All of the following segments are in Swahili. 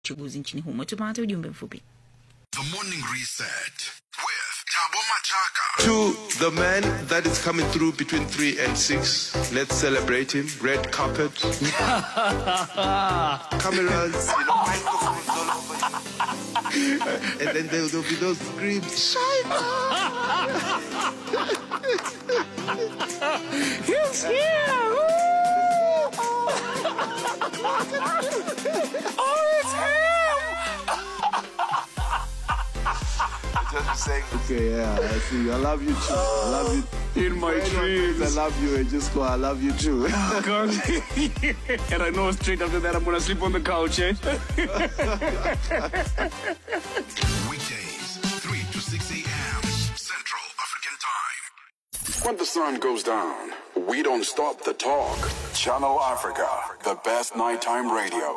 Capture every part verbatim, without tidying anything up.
uchaguzi nchini humo. Tupate ujumbe mfupi. The Morning Reset with Tabo Machaka. To the man that is coming through between three and six, let's celebrate him. Red carpet. Cameras, you know, microphones all over. And then there will be those screams. Shine He's here! Oh, it's him! Just saying, okay, yeah, I see. I love you too. I love you. In my dreams. I love you. And just go, I love you too. And I know straight after that I'm going to sleep on the couch, eh? Weekdays, three to six a.m. Central African Time. When the sun goes down, we don't stop the talk. Channel Africa, the best nighttime radio.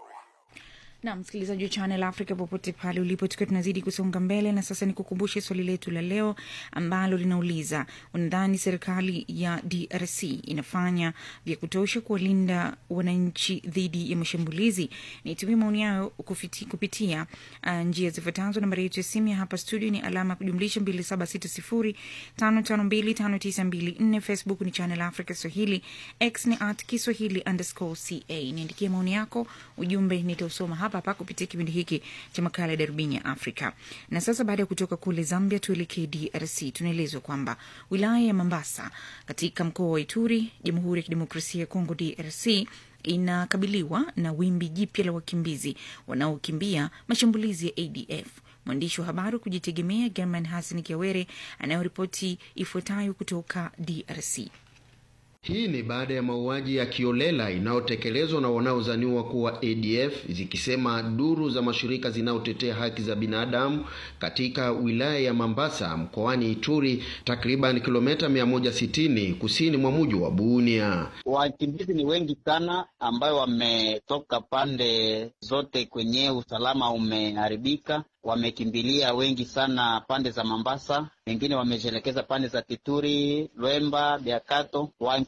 Na msikilizaji wa Channel Africa popote pale ulipo, tukiwa tunazidi kusonga mbele, na sasa nikukumbushe swali letu la leo ambalo linauliza, unadhani serikali ya D R C inafanya vya kutosha kuwalinda wananchi dhidi ya mashambulizi? Nitumie maoni yao kupitia, kupitia uh, njia zifuatazo. Nambari yetu ya simu ya hapa studio ni alama kujumlisha mbili saba sita sifuri tano tano mbili tano tisa mbili nne. Facebook ni Channel Africa Swahili, X ni at Kiswahili underscore ca. Niandikie maoni yako, ujumbe nitausoma hapa hapa kupitia kipindi hiki cha makala ya Darubini ya Afrika. Na sasa baada ya kutoka kule Zambia tuelekee D R C. Tunaelezwa kwamba wilaya ya Mombasa katika mkoa wa Ituri, Jamhuri ya Kidemokrasia ya Kongo D R C, inakabiliwa na wimbi jipya la wakimbizi wanaokimbia mashambulizi ya A D F. Mwandishi wa habari kujitegemea German Hassan Kiawere anayoripoti ifuatayo kutoka D R C. Hii ni baada ya mauaji ya kiolela inayotekelezwa na wanaozaniwa kuwa A D F, zikisema duru za mashirika zinazotetea haki za binadamu katika wilaya ya Mombasa mkoani Ituri, takriban kilomita mia moja sitini kusini mwa mji wa Bunia. Wakimbizi ni wengi sana ambao wametoka pande zote kwenye usalama umeharibika. Wamekimbilia wengi sana pande za Mombasa, wengine wamejelekeza pande za Kituri, Lwemba, Biakato,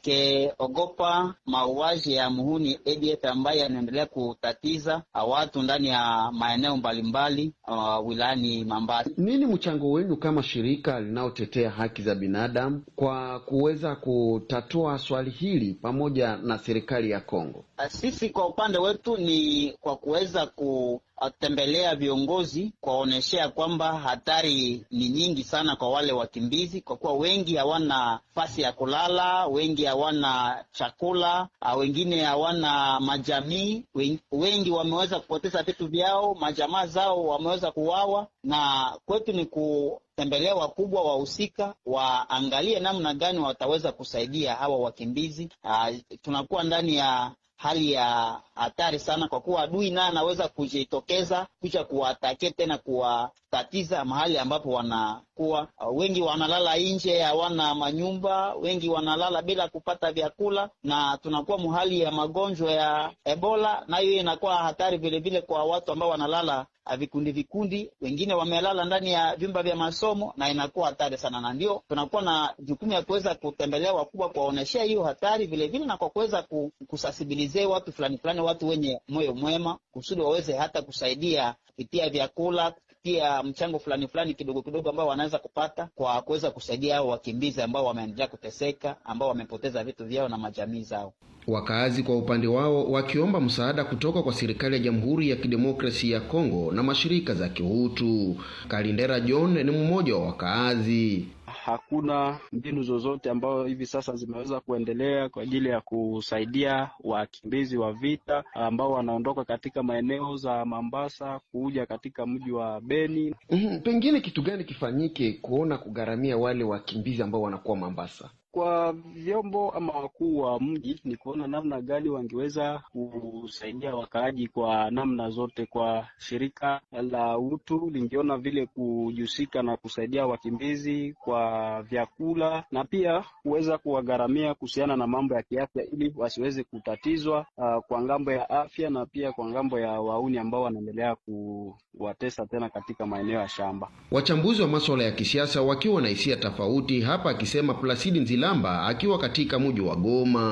wangeogopa mauaji ya muhuni A D F ambaye yanaendelea kutatiza watu ndani ya maeneo mbalimbali uh, wilayani Mombasa. Nini mchango wenu kama shirika linalotetea haki za binadamu kwa kuweza kutatua swali hili pamoja na serikali ya Kongo? Sisi kwa upande wetu ni kwa kuweza ku atembelea viongozi kuwaoneshea kwamba hatari ni nyingi sana kwa wale wakimbizi, kwa kuwa wengi hawana nafasi ya kulala, wengi hawana chakula, wengine hawana majamii, wengi wameweza kupoteza vitu vyao, majamaa zao wameweza kuuawa. Na kwetu ni kutembelea wakubwa wahusika, waangalie namna gani wataweza kusaidia hawa wakimbizi. Uh, tunakuwa ndani ya hali ya hatari sana, kwa kuwa adui naye anaweza kujitokeza kuja kuwatakia tena kuwatatiza mahali ambapo wanakuwa. Wengi wanalala nje, hawana manyumba, wengi wanalala bila kupata vyakula, na tunakuwa mahali ya magonjwa ya Ebola, na hiyo inakuwa hatari vile vile kwa watu ambao wanalala vikundi vikundi, wengine wamelala ndani ya vyumba vya masomo, na inakuwa hatari sana. Na ndio tunakuwa na jukumu ya kuweza kutembelea wakubwa kuwaoneshea hiyo hatari vile vile, na kwa kuweza kusasibilizea watu fulani fulani, watu wenye moyo mwema, kusudi waweze hata kusaidia kupitia vyakula, kupitia mchango fulani fulani kidogo kidogo ambao wanaweza kupata kwa kuweza kusaidia hao wakimbizi ambao wameendelea kuteseka, ambao wamepoteza vitu vyao na majamii zao. Wakazi kwa upande wao wakiomba msaada kutoka kwa serikali ya Jamhuri ya Kidemokrasia ya Kongo na mashirika za kiutu. Kalindera John ni mmoja wa wakazi. Hakuna mbinu zozote ambao hivi sasa zimeweza kuendelea kwa ajili ya kusaidia wakimbizi wa vita ambao wanaondoka katika maeneo za Mombasa kuja katika mji wa Beni. Mm-hmm. Pengine kitu gani kifanyike kuona kugaramia wale wakimbizi ambao wanakuwa Mombasa? Kwa vyombo ama wakuu wa mji ni kuona namna gani wangeweza kusaidia wakaaji kwa namna zote. Kwa shirika la utu lingeona vile kujihusika na kusaidia wakimbizi kwa vyakula, na pia kuweza kuwagaramia kuhusiana na mambo ya kiafya ili wasiweze kutatizwa uh, kwa ngambo ya afya, na pia kwa ngambo ya wauni ambao wanaendelea kuwatesa tena katika maeneo ya shamba. Wachambuzi wa masuala ya kisiasa wakiwa na hisia tofauti hapa, akisema Placide Nzilamba akiwa katika mji wa Goma.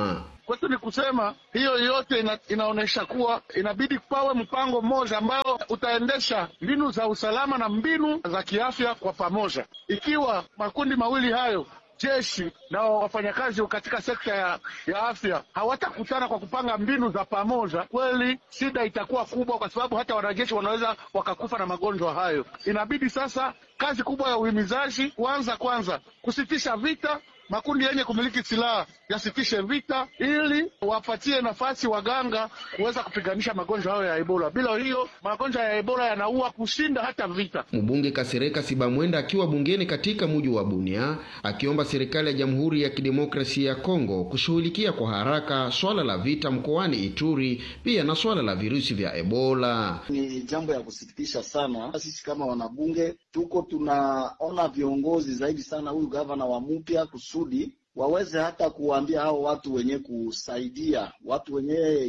Kwetu ni kusema hiyo yote ina, inaonyesha kuwa inabidi pawe mpango mmoja ambao utaendesha mbinu za usalama na mbinu za kiafya kwa pamoja. Ikiwa makundi mawili hayo, jeshi na wafanyakazi katika sekta ya, ya afya, hawatakutana kwa kupanga mbinu za pamoja, kweli shida itakuwa kubwa, kwa sababu hata wanajeshi wanaweza wakakufa na magonjwa hayo. Inabidi sasa kazi kubwa ya uhimizaji kuanza, kwanza kusitisha vita, makundi yenye kumiliki silaha yasitishe vita ili wapatie nafasi waganga kuweza kupiganisha magonjwa hayo ya Ebola. Bila hiyo magonjwa ya Ebola yanaua kushinda hata vita. Mbunge Kasereka Sibamwenda akiwa bungeni katika mji wa Bunia akiomba serikali ya Jamhuri ya Kidemokrasia ya Kongo kushughulikia kwa haraka swala la vita mkoani Ituri, pia na swala la virusi vya Ebola. Ni jambo ya kusikitisha sana. Sisi kama wanabunge tuko tunaona viongozi zaidi sana huyu gavana wa mpya kusudi waweze hata kuambia hao watu wenye kusaidia watu wenye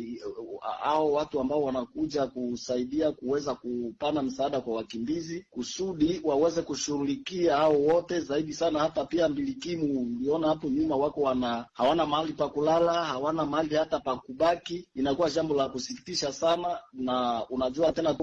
hao watu ambao wanakuja kusaidia kuweza kupana msaada kwa wakimbizi kusudi waweze kushughulikia hao wote zaidi sana. Hata pia mbilikimu uliona hapo nyuma wako wana hawana mahali pa kulala, hawana mahali hata pa kubaki. Inakuwa jambo la kusikitisha sana, na unajua tena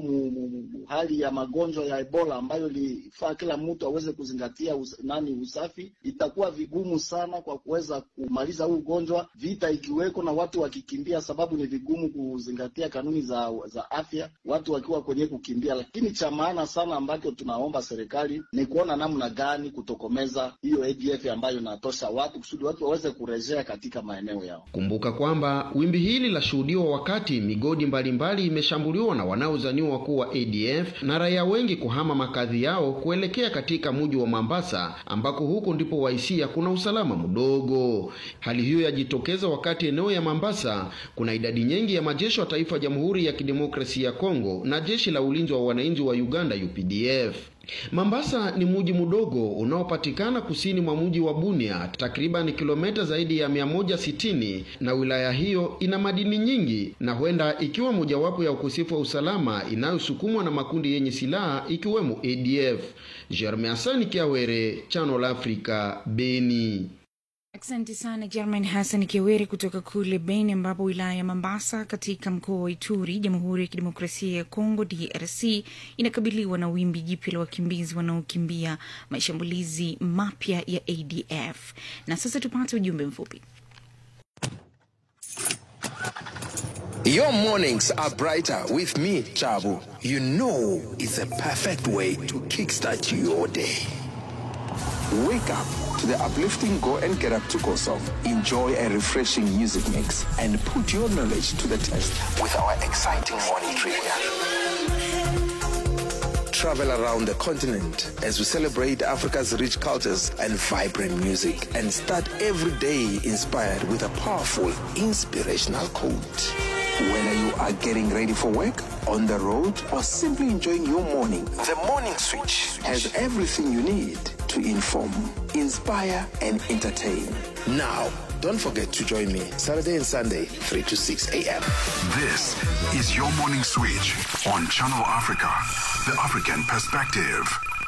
hali ya magonjwa ya Ebola ambayo ilifaa kila mtu aweze kuzingatia us, nani usafi, itakuwa vigumu sana kwa kuweza kumaliza huu ugonjwa, vita ikiweko na watu wakikimbia, sababu ni vigumu kuzingatia kanuni za za afya watu wakiwa kwenye kukimbia. Lakini cha maana sana ambacho tunaomba serikali ni kuona namna gani kutokomeza hiyo A D F ambayo inatosha watu kusudi watu waweze kurejea katika maeneo yao. Kumbuka kwamba wimbi hili la shuhudiwa wakati migodi mbalimbali imeshambuliwa na wanaozaniwa kuwa A D F na raia wengi kuhama makazi yao kuelekea katika mji wa Mombasa, ambako huko ndipo waisia kuna usalama mdogo. Hali hiyo yajitokeza wakati eneo ya Mombasa kuna idadi nyingi ya majeshi wa taifa Jamhuri ya Kidemokrasia ya Kongo na jeshi la ulinzi wa wananchi wa Uganda U P D F. Mombasa ni mji mdogo unaopatikana kusini mwa mji wa Bunia, takriban kilomita zaidi ya mia moja sitini, na wilaya hiyo ina madini nyingi na huenda ikiwa mojawapo ya ukosefu wa usalama inayosukumwa na makundi yenye silaha ikiwemo A D F. Jeremy Hassan Kiawere, Channel Africa, Beni. Asante sana German Hassan Kiwere kutoka kule Beni, ambapo wilaya ya Mombasa katika mkoa wa Ituri, Jamhuri ya Kidemokrasia ya Kongo D R C, inakabiliwa na wimbi jipya la wakimbizi wanaokimbia mashambulizi mapya ya A D F. Na sasa tupate ujumbe mfupi. Your mornings are brighter with me, Chabu. You know it's a perfect way to kickstart your day. Wake up to the uplifting Go and Get Up to Go song. Enjoy a refreshing music mix and put your knowledge to the test with our exciting morning trivia. Travel around the continent as we celebrate Africa's rich cultures and vibrant music, and start every day inspired with a powerful, inspirational quote. Whether you are getting ready for work, on the road, or simply enjoying your morning, The Morning Switch has everything you need to inform, inspire, and entertain. Now, don't forget to join me Saturday and Sunday, three to six a.m. This is your morning switch on Channel Africa, the African perspective.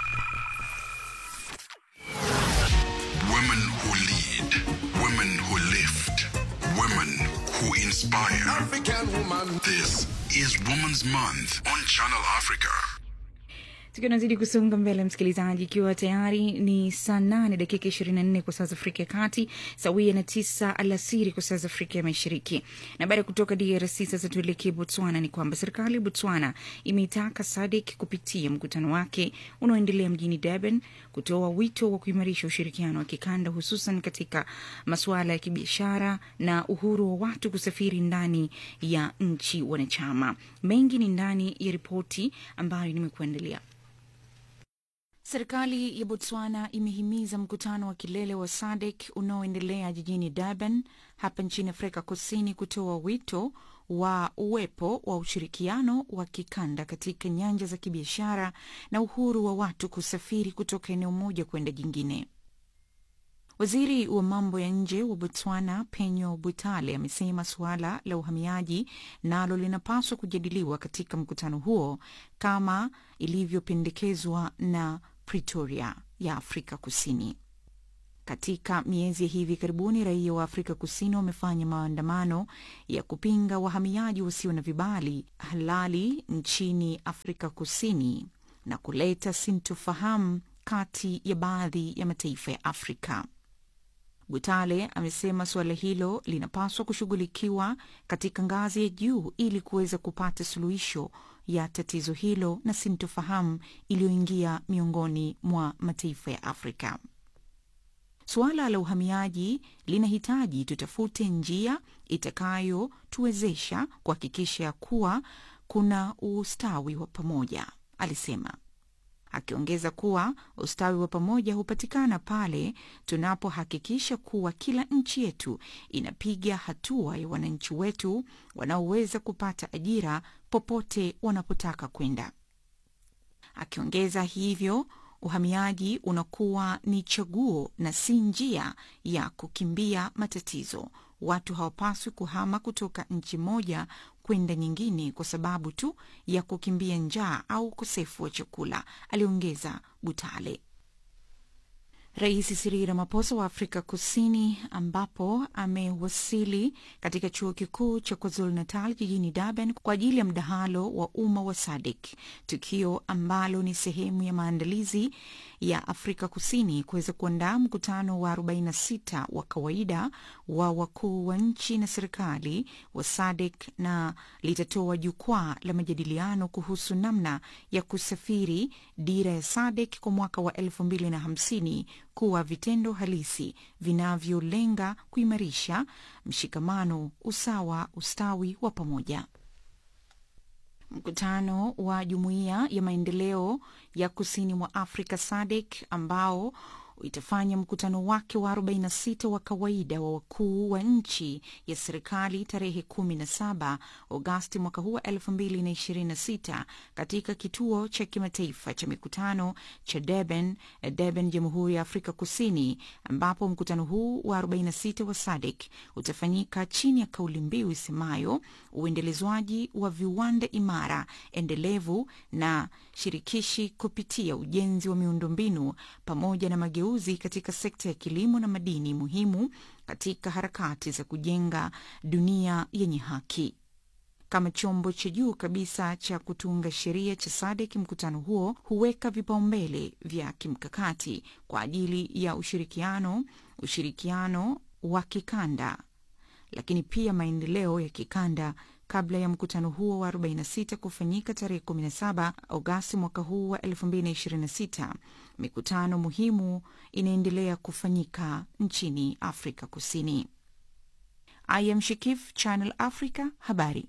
Women who lead, women who lift, women who inspire. African woman. This is Women's Month on Channel Africa. Tukiwa nazidi kusonga mbele msikilizaji, ikiwa tayari ni saa nane dakika ishirini na nne kwa saa za Afrika ya Kati, sawia na tisa alasiri kwa saa za Afrika ya Mashariki. Na baada kutoka D R C sasa tuelekee Botswana. Ni kwamba serikali Botswana imeitaka S A D C kupitia mkutano wake unaoendelea mjini Durban kutoa wito wa kuimarisha ushirikiano wa kikanda, hususan katika masuala ya kibiashara na uhuru wa watu kusafiri ndani ya nchi wanachama. Mengi ni ndani ya ripoti ambayo nimekuandalia. Serikali ya Botswana imehimiza mkutano wa kilele wa S A D C unaoendelea jijini Durban hapa nchini Afrika Kusini kutoa wito wa uwepo wa ushirikiano wa kikanda katika nyanja za kibiashara na uhuru wa watu kusafiri kutoka eneo moja kwenda jingine. Waziri wa mambo ya nje wa Botswana Penyo Butale amesema suala la uhamiaji nalo linapaswa kujadiliwa katika mkutano huo kama ilivyopendekezwa na Pretoria ya Afrika Kusini. Katika miezi ya hivi karibuni, raia wa Afrika Kusini wamefanya maandamano ya kupinga wahamiaji wasio na vibali halali nchini Afrika Kusini na kuleta sintofahamu kati ya baadhi ya mataifa ya Afrika. Butale amesema suala hilo linapaswa kushughulikiwa katika ngazi ya juu ili kuweza kupata suluhisho ya tatizo hilo na sintofahamu iliyoingia miongoni mwa mataifa ya Afrika. Suala la uhamiaji linahitaji tutafute njia itakayotuwezesha kuhakikisha kuwa kuna ustawi wa pamoja, alisema. Akiongeza kuwa ustawi wa pamoja hupatikana pale tunapohakikisha kuwa kila nchi yetu inapiga hatua ya wananchi wetu wanaoweza kupata ajira popote wanapotaka kwenda. Akiongeza hivyo, uhamiaji unakuwa ni chaguo na si njia ya kukimbia matatizo. Watu hawapaswi kuhama kutoka nchi moja kwenda nyingine kwa sababu tu ya kukimbia njaa au ukosefu wa chakula, aliongeza Butale. Rais Cyril Ramaphosa wa Afrika Kusini, ambapo amewasili katika chuo kikuu cha KwaZulu-Natal jijini Durban kwa ajili ya mdahalo wa umma wa S A D C, tukio ambalo ni sehemu ya maandalizi ya Afrika Kusini kuweza kuandaa mkutano wa arobaini na sita wa kawaida wa wakuu wa nchi na serikali wa S A D C, na litatoa jukwaa la majadiliano kuhusu namna ya kusafiri dira ya S A D C kwa mwaka wa elfu mbili na hamsini kuwa vitendo halisi vinavyolenga kuimarisha mshikamano, usawa, ustawi wa pamoja. Mkutano wa Jumuiya ya Maendeleo ya Kusini mwa Afrika S A D C, ambao itafanya mkutano wake wa arobaini na sita wa kawaida wa wakuu wa nchi ya serikali tarehe kumi na saba Agosti mwaka huu elfu mbili na ishirini na sita katika kituo cha kimataifa cha mikutano cha Durban, Durban, Jamhuri ya Afrika Kusini, ambapo mkutano huu wa arobaini na sita wa S A D C utafanyika chini ya kauli mbiu isemayo uendelezwaji wa viwanda imara, endelevu na shirikishi kupitia ujenzi wa miundombinu pamoja na mageuzi katika sekta ya kilimo na madini muhimu katika harakati za kujenga dunia yenye haki. Kama chombo cha juu kabisa cha kutunga sheria cha S A D C, mkutano huo huweka vipaumbele vya kimkakati kwa ajili ya ushirikiano, ushirikiano wa kikanda, lakini pia maendeleo ya kikanda. Kabla ya mkutano huo wa arobaini na sita kufanyika tarehe kumi na saba Agosti mwaka huu wa elfu mbili na ishirini na sita, mikutano muhimu inaendelea kufanyika nchini Afrika Kusini. I am Shikif, Channel Africa, habari.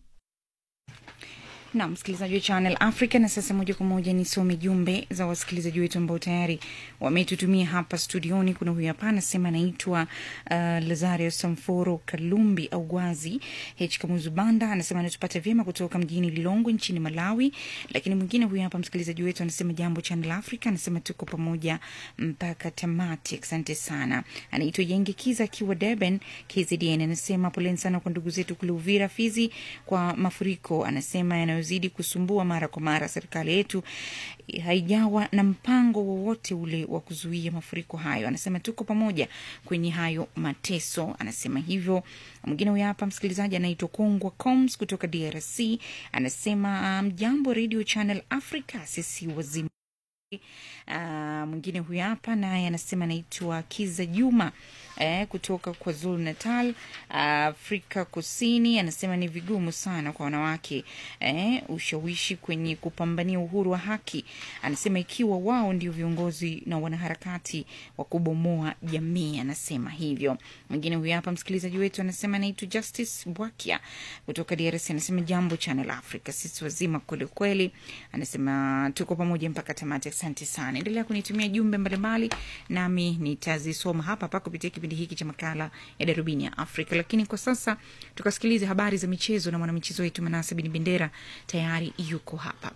Na msikilizaji wa Channel Africa, na sasa moja kwa moja nisome jumbe za wasikilizaji wetu ambao tayari wametutumia hapa studioni. Kuna huyu hapa anasema anaitwa uh, Lazario Samforo Kalumbi au Gwazi H Kamuzubanda, anasema anatupata vyema kutoka mjini Lilongwe nchini Malawi. Lakini mwingine huyu hapa msikilizaji wetu anasema jambo Channel Africa, anasema tuko pamoja mpaka tamati, asante sana. Anaitwa Yengikiza akiwa Durban K Z N, anasema poleni sana kwa ndugu zetu kule Uvira, Fizi kwa mafuriko, anasema yana zidi kusumbua mara kwa mara. Serikali yetu haijawa na mpango wowote ule wa kuzuia mafuriko hayo, anasema tuko pamoja kwenye hayo mateso, anasema hivyo. Mwingine huyu hapa msikilizaji anaitwa Kongwa Coms kutoka D R C, anasema mjambo um, Radio Channel Africa, sisi wazima. Uh, mwingine huyu hapa naye anasema anaitwa Kiza Juma eh, kutoka kwa KwaZulu-Natal, uh, Afrika Kusini, anasema ni vigumu sana kwa wanawake eh, ushawishi kwenye kupambania uhuru wa haki, anasema ikiwa wao ndio viongozi na wanaharakati wa kubomoa jamii, anasema hivyo. Mwingine huyu hapa msikilizaji wetu anasema anaitwa Justice Bwakia kutoka D R C, anasema jambo Channel Africa, sisi wazima kweli kweli, anasema tuko pamoja mpaka tamati, asante sana. Endelea kunitumia jumbe mbalimbali nami nitazisoma hapa hapa kupitia kipindi hiki cha makala ya Darubini ya Afrika. Lakini kwa sasa tukasikilize habari za michezo na mwanamichezo wetu Manase Bin Bendera tayari yuko hapa.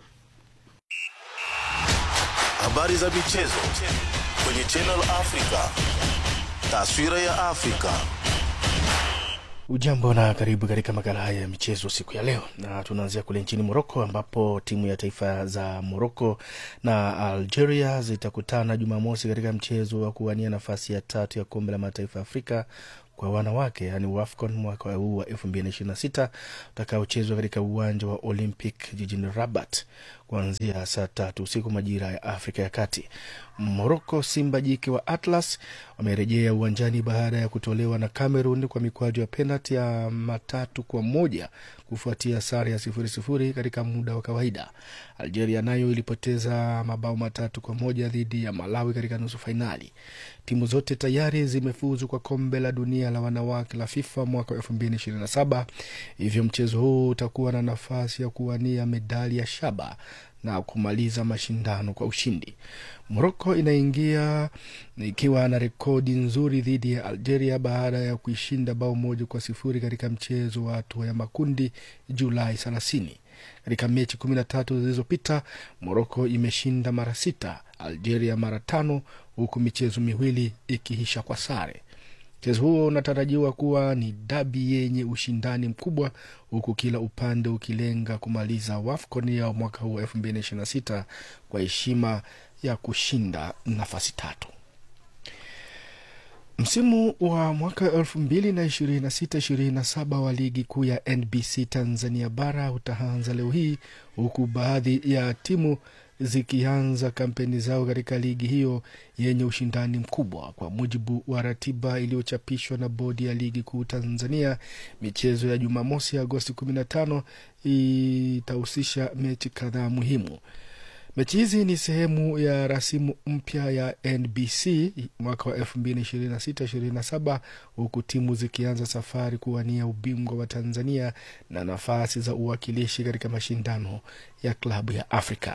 Habari za michezo kwenye Channel Africa, taswira ya Afrika. Ujambo na karibu katika makala haya ya michezo siku ya leo, na tunaanzia kule nchini Morocco ambapo timu ya taifa za Morocco na Algeria zitakutana Jumamosi katika mchezo wa kuwania nafasi ya tatu ya kombe la mataifa Afrika kwa wanawake, yani WAFCON mwaka huu wa elfu mbili ishirini na sita utakaochezwa katika uwanja wa Olympic jijini Rabat kuanzia saa tatu usiku majira ya Afrika ya Kati. Morocco Simba jike wa Atlas wamerejea uwanjani baada ya kutolewa na Cameroon kwa mikwaju ya penalty ya matatu kwa moja kufuatia sare ya sifuri sifuri katika muda wa kawaida. Algeria nayo ilipoteza mabao matatu kwa moja dhidi ya Malawi katika nusu finali. Timu zote tayari zimefuzu kwa kombe la dunia la wanawake la FIFA mwaka elfu mbili ishirini na saba. Hivyo mchezo huu utakuwa na nafasi ya kuwania medali ya shaba na kumaliza mashindano kwa ushindi. Morocco inaingia ikiwa na rekodi nzuri dhidi ya Algeria baada ya kuishinda bao moja kwa sifuri katika mchezo wa hatua ya makundi Julai thelathini. Katika mechi kumi na tatu zilizopita, Morocco imeshinda mara sita, Algeria mara tano, huku michezo miwili ikiisha kwa sare. Mchezo huo unatarajiwa kuwa ni dabi yenye ushindani mkubwa, huku kila upande ukilenga kumaliza WAFCON ya mwaka huu elfu mbili ishirini na sita kwa heshima ya kushinda nafasi tatu. Msimu wa mwaka elfu mbili ishirini na sita ishirini na saba wa ligi kuu ya N B C Tanzania bara utaanza leo hii, huku baadhi ya timu zikianza kampeni zao katika ligi hiyo yenye ushindani mkubwa. Kwa mujibu wa ratiba iliyochapishwa na bodi ya ligi kuu Tanzania, michezo ya Jumamosi Agosti kumi na tano itahusisha mechi kadhaa muhimu. Mechi hizi ni sehemu ya rasimu mpya ya N B C mwaka wa elfu mbili ishirini na sita ishirini na saba, huku timu zikianza safari kuwania ubingwa wa Tanzania na nafasi za uwakilishi katika mashindano ya klabu ya Afrika.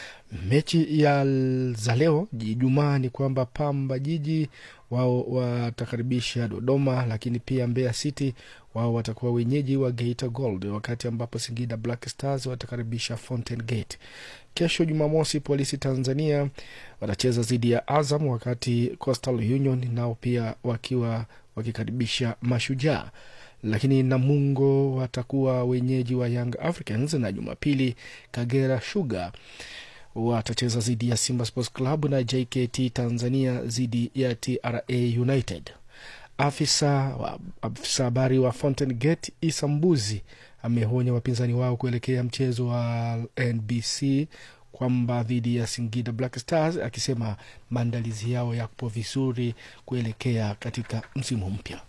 Mechi ya za leo Ijumaa ni kwamba Pamba Jiji wao watakaribisha Dodoma, lakini pia Mbeya City wao watakuwa wenyeji wa Geita Gold, wakati ambapo Singida Black Stars watakaribisha Fountain Gate. Kesho Jumamosi Polisi Tanzania watacheza dhidi ya Azam, wakati Coastal Union nao pia wakiwa wakikaribisha Mashujaa. Lakini Namungo watakuwa wenyeji wa Young Africans, na Jumapili Kagera Sugar watacheza dhidi ya Simba Sports Club na J K T Tanzania dhidi ya T R A United. Afisa wa afisa habari wa Fountain Gate Isambuzi amehonya wapinzani wao kuelekea mchezo wa N B C kwamba dhidi ya Singida Black Stars, akisema maandalizi yao yapo vizuri kuelekea katika msimu mpya.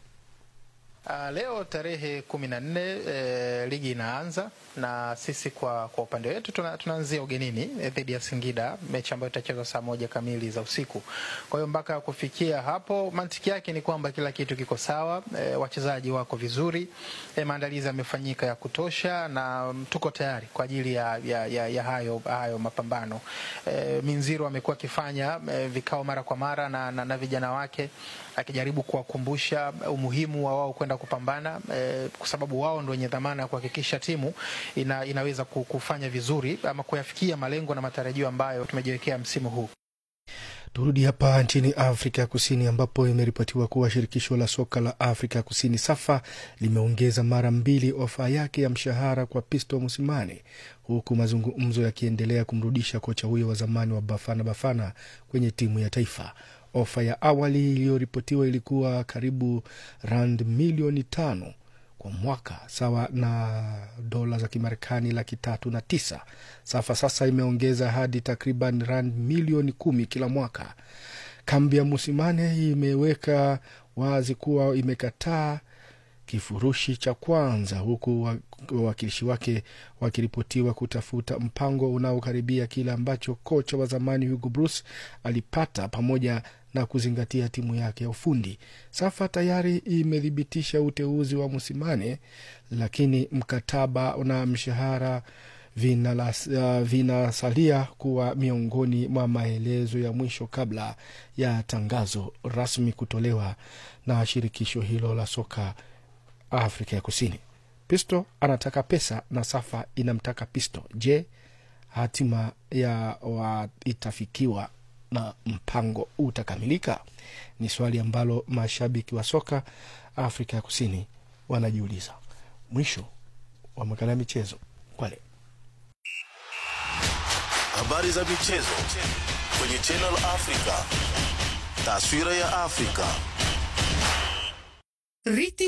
Uh, leo tarehe kumi na nne e, ligi inaanza, na sisi kwa kwa upande wetu tuna, tunaanzia ugenini dhidi ya Singida, mechi ambayo itachezwa saa moja kamili za usiku. Kwa hiyo mpaka kufikia hapo mantiki yake ni kwamba kila kitu kiko sawa, e, wachezaji wako vizuri, e, maandalizi yamefanyika ya kutosha, na tuko tayari kwa ajili ya, ya, ya, ya hayo, hayo mapambano. E, Minziro amekuwa akifanya e, vikao mara kwa mara na, na, na vijana wake, akijaribu kuwakumbusha umuhimu wa wao kwenda kupambana, e, kwa sababu wao ndio wenye dhamana ya kuhakikisha timu ina, inaweza kufanya vizuri ama kuyafikia malengo na matarajio ambayo tumejiwekea msimu huu. Turudi hapa nchini Afrika Kusini ambapo imeripotiwa kuwa shirikisho la soka la Afrika Kusini SAFA limeongeza mara mbili ofa yake ya mshahara kwa Pisto Musimane, huku mazungumzo yakiendelea kumrudisha kocha huyo wa zamani wa Bafana Bafana kwenye timu ya taifa. Ofa ya awali iliyoripotiwa ilikuwa karibu rand milioni tano kwa mwaka, sawa na dola za Kimarekani laki tatu na tisa. SAFA sasa imeongeza hadi takriban rand milioni kumi kila mwaka. Kambi ya Musimane imeweka wazi kuwa imekataa kifurushi cha kwanza, huku wakilishi wake wakiripotiwa kutafuta mpango unaokaribia kile ambacho kocha wa zamani Hugo Bruce alipata, pamoja na kuzingatia timu yake ya ufundi. SAFA tayari imedhibitisha uteuzi wa Musimane, lakini mkataba na mshahara vinasalia uh, kuwa miongoni mwa maelezo ya mwisho kabla ya tangazo rasmi kutolewa na shirikisho hilo la soka Afrika ya Kusini. Pisto anataka pesa na SAFA inamtaka Pisto. Je, hatima ya wa itafikiwa na mpango utakamilika? Ni swali ambalo mashabiki wa soka Afrika ya Kusini wanajiuliza. Mwisho wa makala ya michezo Kwale. Habari za michezo kwenye Channel Africa. Taswira ya Afrika. Riti